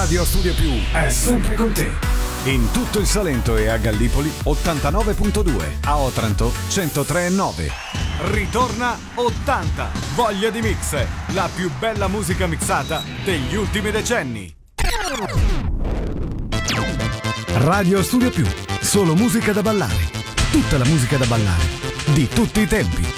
Radio Studio Più è sempre con te. In tutto il Salento e a Gallipoli 89.2, a Otranto 103.9. Ritorna 80, voglia di mix, la più bella musica mixata degli ultimi decenni. Radio Studio Più, solo musica da ballare, tutta la musica da ballare, di tutti i tempi.